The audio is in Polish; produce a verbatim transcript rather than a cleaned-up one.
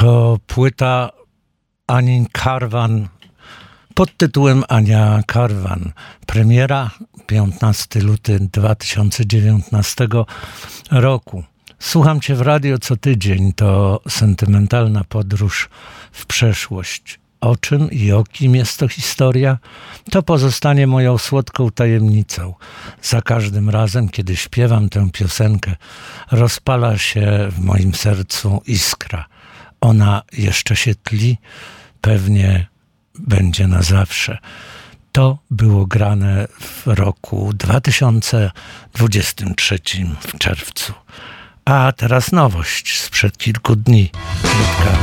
To płyta Anin Karwan pod tytułem Ania Karwan. Premiera piętnastego lutego dwa tysiące dziewiętnastego roku. Słucham Cię w radio co tydzień. To sentymentalna podróż w przeszłość. O czym i o kim jest to historia? To pozostanie moją słodką tajemnicą. Za każdym razem, kiedy śpiewam tę piosenkę, rozpala się w moim sercu iskra. Ona jeszcze się tli, pewnie będzie na zawsze. To było grane w roku dwa tysiące dwudziestym trzecim w czerwcu. A teraz nowość sprzed kilku dni. Ludka